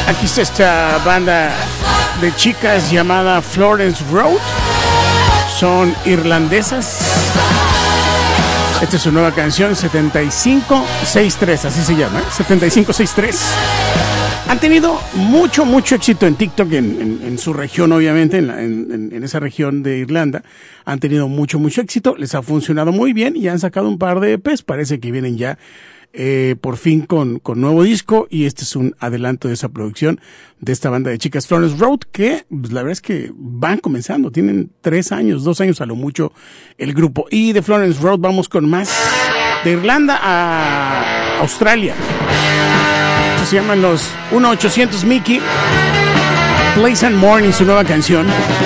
Aquí está esta banda de chicas llamada Florence Road. Son irlandesas. Esta es su nueva canción, 7563, así se llama, 7563. Han tenido mucho éxito en TikTok, en su región, obviamente, en esa región de Irlanda. Han tenido mucho éxito, les ha funcionado muy bien y han sacado un par de EPs. Parece que vienen ya por fin con nuevo disco, y este es un adelanto de esa producción de esta banda de chicas Florence Road, que pues, la verdad es que van comenzando, tienen 2 años a lo mucho el grupo. Y de Florence Road vamos con más, de Irlanda a Australia. Estos se llaman los 1-800 Mickey, Place and Morning, su nueva canción.